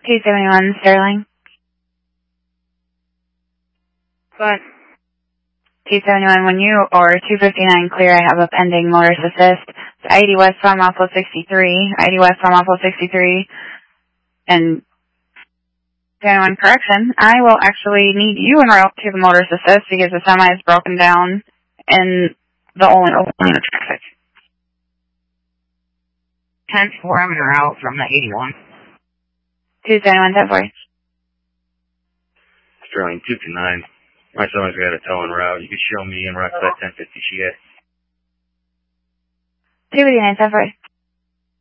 271 Sterling. But 271 when you, or 259 clear, I have a pending motorist assist. It's 80 westbound Mouthful 63, 80 westbound Mouthful 63, and 291 correction. I will actually need you en route to the motorist assist because the semi is broken down in the only open lane of traffic. 10-4, I'm en route from the 81. 271 10-4. Sterling 229. My someone's got a tow en route. You can show me en route to that 1050 Chia. 289 10-4.